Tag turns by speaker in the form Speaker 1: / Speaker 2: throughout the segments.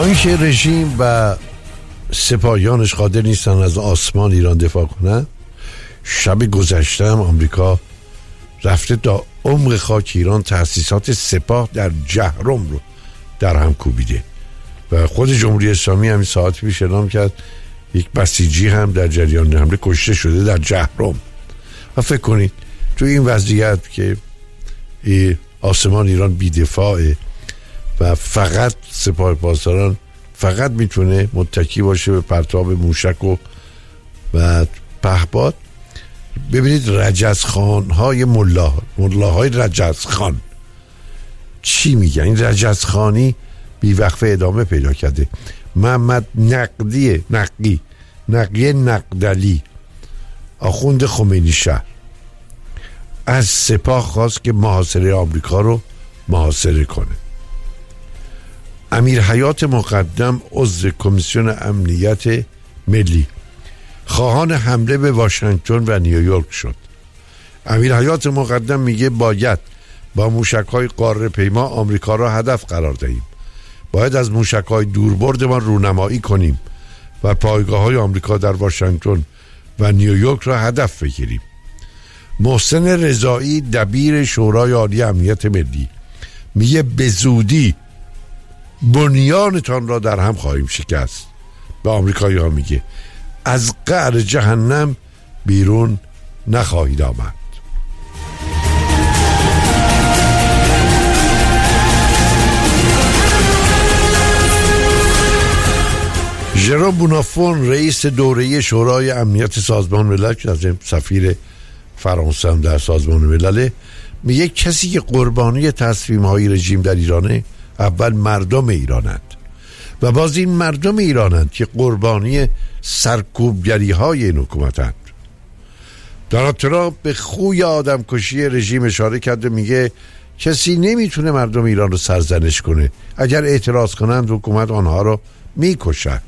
Speaker 1: با اینکه رژیم و سپاهیانش قادر نیستن از آسمان ایران دفاع کنن، شب گذشته هم آمریکا رفته تا عمق خاک ایران تأسیسات سپاه در جهرم رو در هم کوبیده و خود جمهوری اسلامی همین ساعت پیش اعلام کرد یک بسیجی هم در جریان حمله کشته شده در جهرم. و فکر کنید تو این وضعیت که آسمان ایران بی‌دفاعه و فقط سپاه پاسداران فقط میتونه متکی باشه به پرتاب موشک و پهپاد. ببینید رجزخان های ملاهای رجزخان چی میگن؟ این رجزخانی بیوقفه ادامه پیدا کرده. محمد نقی نقدلی آخوند خمینی شهر از سپاه خواست که محاصره آمریکا رو محاصره کنه. امیر حیات مقدم عضو کمیسیون امنیت ملی خواهان حمله به واشنگتن و نیویورک شد. امیر حیات مقدم میگه باید با موشک‌های قاره پیما آمریکا را هدف قرار دهیم. باید از موشک‌های دوربردمان رونمایی کنیم و پایگاه‌های آمریکا در واشنگتن و نیویورک را هدف بگیریم. محسن رضایی دبیر شورای عالی امنیت ملی میگه به زودی بنیانتان را در هم خواهیم شکست. به آمریکایی‌ها میگه از قعر جهنم بیرون نخواهید آمد. ژرام بونافون رئیس دوره شورای امنیت سازمان ملل که از سفیر فرانسه هم در سازمان ملل میگه کسی که قربانی تصمیم‌های رژیم در ایرانه اول مردم ایرانند و باز این مردم ایرانند که قربانی سرکوبگری‌های این حکومتند. دونالد ترامپ به خوی آدمکشی رژیم اشاره کرده، میگه کسی نمیتونه مردم ایران رو سرزنش کنه، اگر اعتراض کنند حکومت آنها رو میکشد.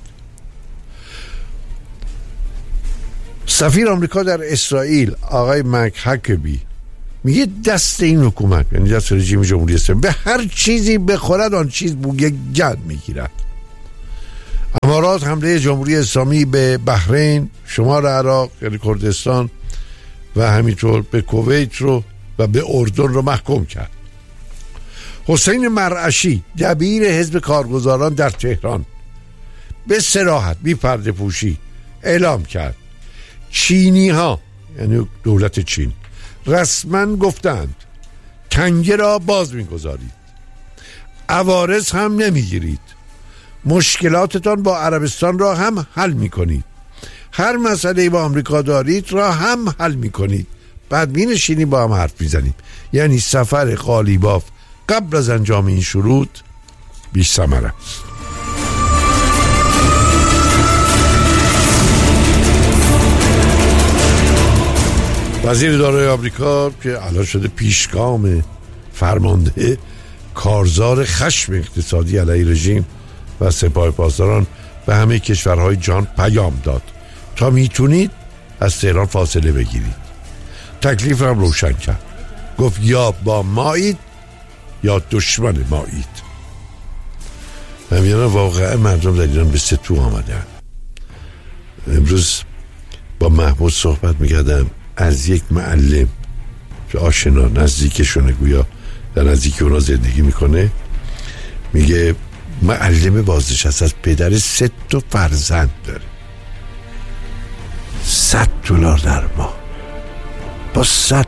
Speaker 1: سفیر آمریکا در اسرائیل آقای مک هکبی میگه دست این حکومت یعنی دست رژیم جمهوری اسلامی به هر چیزی بخورد آن چیز بوی گند میگیرد. امارات حمله جمهوری اسلامی به بحرین، شمال عراق یعنی کردستان و همینطور به کویت رو و به اردن رو محکوم کرد. حسین مرعشی دبیر حزب کارگزاران در تهران به صراحت بی پرده پوشی اعلام کرد چینی ها یعنی دولت چین رسما گفتند کنگه را باز میگذارید، عوارض هم نمیگیرید، مشکلاتتان با عربستان را هم حل میکنید، هر مسئله با آمریکا دارید را هم حل میکنید، بعد مینشینیم با هم حرف میزنیم. یعنی سفر قالیباف قبل از انجام این شروط بیش ثمره است. وزیر دارایی آمریکا که الان شده پیشگام فرمانده کارزار خشم اقتصادی علیه رژیم و سپاه پاسداران و همه کشورهای جهان پیام داد تا میتونید از تهران فاصله بگیرید. تکلیف هم روشن کرد، گفت یا با مایید یا دشمن مایید. همینا واقعا مردم در ایران به ستو آمدن. امروز با محمود صحبت میکردم از یک معلم که آشنا نزدیکشونه، گویا در نزدیک اونا زندگی میکنه، میگه معلم بازنشسته از پدر 3 فرزند داره، $100 در ماه، با $100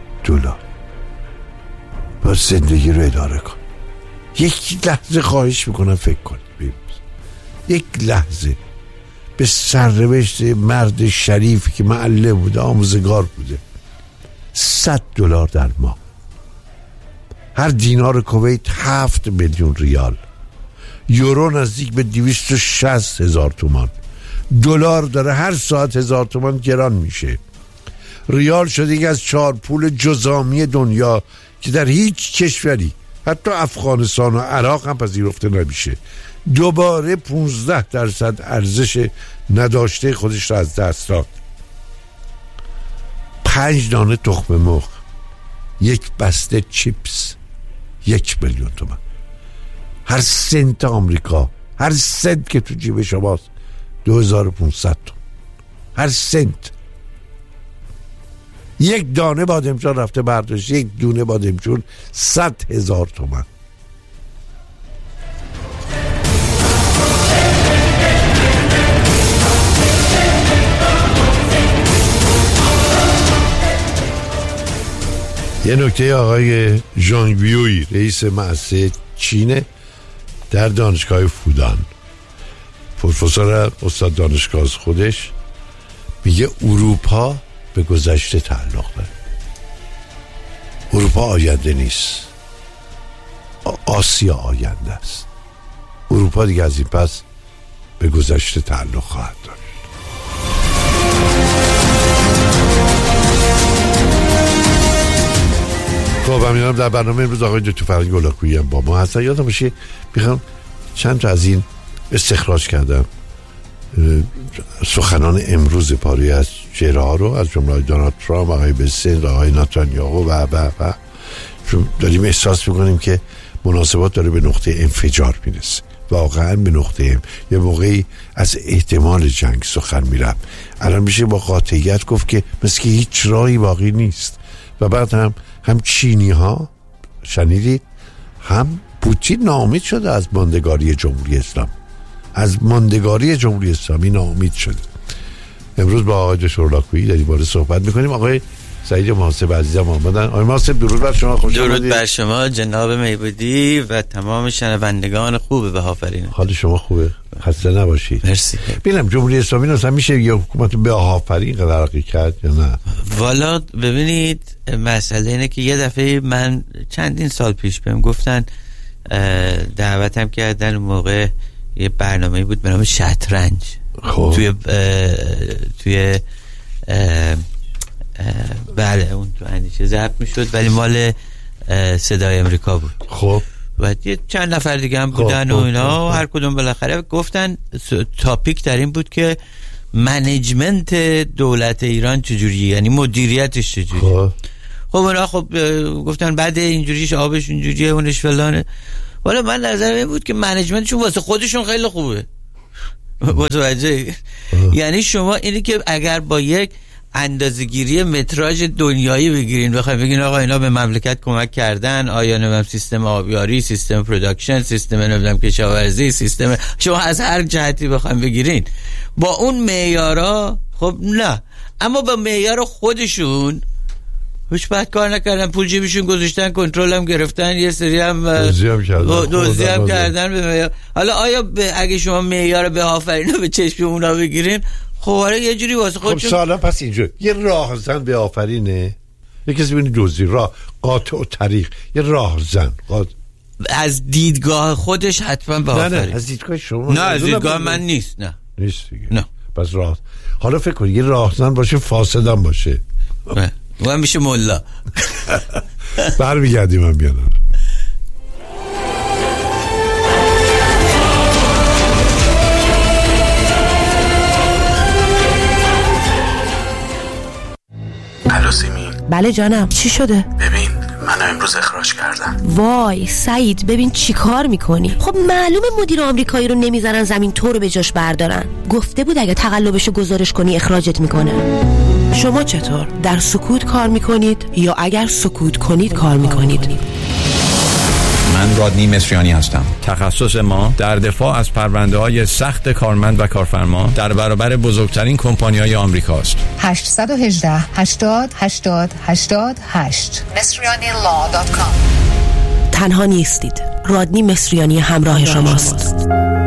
Speaker 1: با زندگی رو اداره کن. یک لحظه خواهش میکنم فکر کنید، یک لحظه به سرنوشت مرد شریفی که معلم بوده، آموزگار بوده. $100 در ماه. هر دینار کویت 7 میلیون ریال، یورو نزدیک به 260,000 تومان، دلار داره هر ساعت 1000 تومان گران میشه. ریال شده یکی از 4 پول جزامی دنیا که در هیچ کشوری حتی افغانستان و عراق هم پذیرفته نمیشه. دوباره 15% ارزش نداشته خودش را از دست داد. 5 دانه تخم مرغ، 1 بسته چیپس 1 میلیون تومان. هر سنت آمریکا هر سنت که تو جیب شماست 2500 تومان. هر سنت. یک دانه بادمجان رفته برداشت، یک دونه بادمجون 100,000 تومان. یه نکته آقای ژانگ ویوی رئیس مؤسسه چینه در دانشگاه فودان، پروفسور استاد دانشگاه از خودش، میگه اروپا به گذشته تعلق داره. اروپا آینده نیست، آسیا آینده است. اروپا دیگه از این پس به گذشته تعلق خواهد داشت. خب همینم در برنامه امروز آقای دکتر فرهنگ هولاکویی هم با ما هستن. یادم باشه میخوام چند تا از این استخراج کردم سخنان امروز پاری از چهره ها رو، از جمله دونالد ترامپ، آقای بسنت، آقای نتانیاهو و چون داریم احساس میکنیم که مناسبات داره به نقطه انفجار میرسه. واقعا به نقطه یه موقعی از احتمال جنگ سخن میرم، الان میشه با قاطعیت گفت که مثل که هیچ راهی باقی نیست. و بعد هم چینی ها شنیدید، هم پوتین ناامید شده از ماندگاری جمهوری اسلامی، از ماندگاری جمهوری اسلامی ناامید شده. امروز با آقای دکتر هولاکویی در این باره صحبت میکنیم. آقای سعید محاسب عزیزم آمدن. آقای محاسب درود بر شما. خوش آمدید.
Speaker 2: درود بر شما جناب میبودی و تمام شنوندگان خوب بهافرین.
Speaker 1: حال شما خوبه؟ خسته نباشید.
Speaker 2: مرسی.
Speaker 1: ببینم جمهوری اسلامی اصلا میشه یه حکومت بهافرین ترقی کرد یا نه؟
Speaker 2: والا ببینید مسئله اینه که یه دفعه من چندین سال پیش بهم گفتن، دعوتم کردن موقع یه برنامه‌ای بود به نام شطرنج.
Speaker 1: خب
Speaker 2: توی بله اون تو اندیشه ضبط میشد ولی مال صدای امریکا بود.
Speaker 1: خب
Speaker 2: و یه چند نفر دیگه هم بودن و اینا، هر کدوم بالاخره گفتن تاپیک در این بود که منیجمنت دولت ایران چجوریه، یعنی مدیریتش چجوریه. خب اونا گفتن بعد اینجوریش آبش اینجوریه اونش فلانه. والا من نظرم این بود که منیجمنتشون واسه خودشون خیلی خوبه. متوجه؟ یعنی شما اینی که اگر با یک اندازه‌گیری متراژ دنیایی بگیرین، بخواید بگین آقا اینا به مملکت کمک کردن، آیا نمیدونم سیستم آبیاری، سیستم پروداکشن، سیستم نمیدونم کشاورزی، سیستم، شما از هر جهتی بخواید بگیرین با اون معیارا، خب نه، اما با معیار خودشون هیچ بعد کار نکردن، پول جیبشون گذاشتن، کنترل هم گرفتن، یه سری هم دوزی هم کردن به معیار. حالا آیا اگه شما معیار بهافرین رو به چشم اونا بگیرین، خب آره یه جوری واسه خودشون. خب
Speaker 1: سالا پس اینجا یه راهزن به آفرینه، یه کسی بینی دوزی راه قاطع و طریق، یه راهزن
Speaker 2: از دیدگاه خودش حتما به آفرین.
Speaker 1: نه از دیدگاه شما؟
Speaker 2: نه از دیدگاه من نیست.
Speaker 1: نیست دیگه.
Speaker 2: نه.
Speaker 1: پس راه، حالا فکر کن یه راهزن باشه فاسدم باشه،
Speaker 2: من میشه ملا.
Speaker 1: برمیگردیم هم بیانم.
Speaker 3: الو سیمی.
Speaker 4: بله جانم، چی شده؟
Speaker 3: ببین منو امروز اخراج کردن.
Speaker 4: وای سعید، ببین چی کار میکنی؟ خب معلومه مدیر آمریکایی رو نمیذارن زمین تو رو به جاش بردارن. گفته بود اگه تقلبشو گزارش کنی اخراجت میکنه. شما چطور؟ در سکوت کار میکنید یا اگر سکوت کنید کار میکنید؟
Speaker 5: من رادنی مصریانی هستم. تخصص ما در دفاع از پرونده‌های سخت کارمند و کارفرما در برابر بزرگترین کمپانی‌های آمریکاست.
Speaker 6: 818 80 80 88 مصریانی.law.com.
Speaker 4: تنها نیستید. رادنی مصریانی همراه شماست.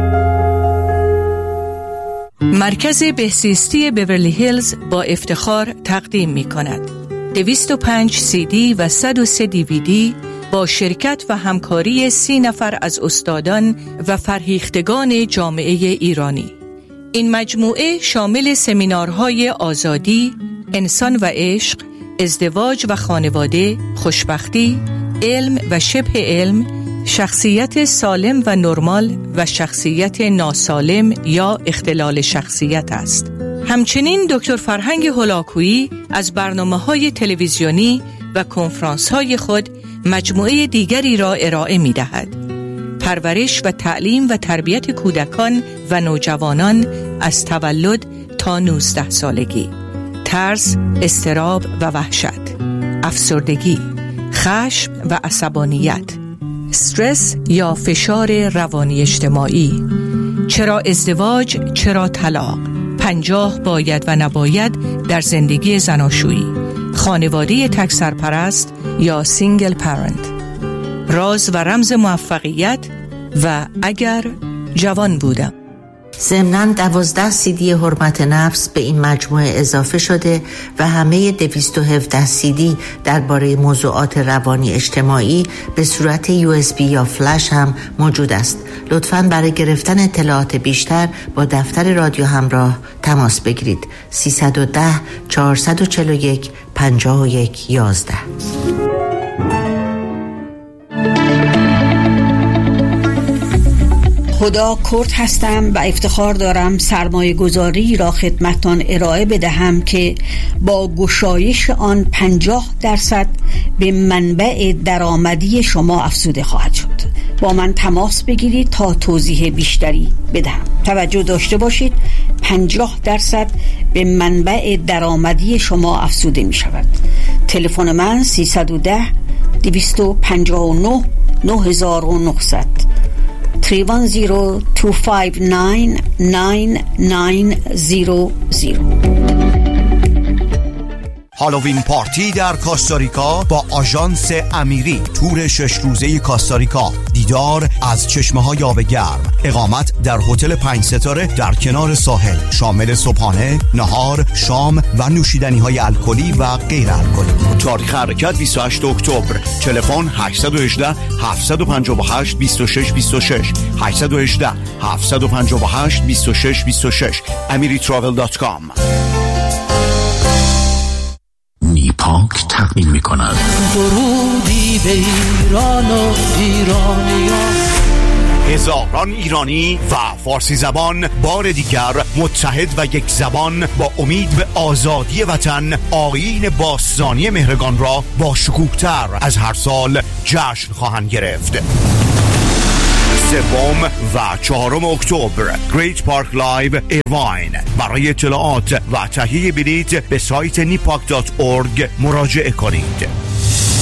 Speaker 6: مرکز بهزیستی بیورلی هیلز با افتخار تقدیم می‌کند 205 CD و 103 DVD با شرکت و همکاری 30 نفر از استادان و فرهیختگان جامعه ایرانی. این مجموعه شامل سمینارهای آزادی، انسان و عشق، ازدواج و خانواده، خوشبختی، علم و شبه علم، شخصیت سالم و نرمال و شخصیت ناسالم یا اختلال شخصیت است. همچنین دکتر فرهنگ هولاکویی از برنامه‌های تلویزیونی و کنفرانس‌های خود مجموعه دیگری را ارائه می‌دهد. پرورش و تعلیم و تربیت کودکان و نوجوانان از تولد تا 19 سالگی، ترس، اضطراب و وحشت، افسردگی، خشم و عصبانیت، استرس یا فشار روانی اجتماعی، چرا ازدواج، چرا طلاق، 50 باید و نباید در زندگی زناشویی، خانواده تک سرپرست یا سینگل پرنت، راز و رمز موفقیت و اگر جوان بودم.
Speaker 7: ضمناً 12 CD حرمت نفس به این مجموعه اضافه شده و همه 217 CD درباره موضوعات روانی اجتماعی به صورت USB یا فلش هم موجود است. لطفاً برای گرفتن اطلاعات بیشتر با دفتر رادیو همراه تماس بگیرید. 310 441 51 11.
Speaker 8: خدا کرد هستم و افتخار دارم سرمایه گذاری را خدمتتان ارائه بدهم که با گشایش آن 50% به منبع درآمدی شما افزوده خواهد شد. با من تماس بگیرید تا توضیح بیشتری بدهم. توجه داشته باشید 50% به منبع درآمدی شما افزوده می شود. تلفن من 310 259 9900 310-259-9900.
Speaker 9: هالووین پارتی در کاستاریکا با آژانس امیری، تور 6 روزه کاستاریکا، دیدار از چشمه‌های آب گرم، اقامت در هتل 5 ستاره در کنار ساحل، شامل صبحانه، نهار، شام و نوشیدنی‌های الکلی و غیر الکلی. تاریخ حرکت 28 اکتبر. تلفن 818 758 2626 818 758 2626 amiritravel.com.
Speaker 3: نیپاک تقدیم می‌کند
Speaker 10: درودی به ایران و ایرانیان.
Speaker 9: هزاران ایرانی و فارسی زبان بار دیگر متحد و یک زبان با امید به آزادی وطن، آیین باستانی مهرگان را با شکوه‌تر از هر سال جشن خواهند گرفت. 3 و 4 اکتبر گریت پارک لایو ایرواین. برای اطلاعات و تهیه بلیط به سایت nipak.org مراجعه کنید.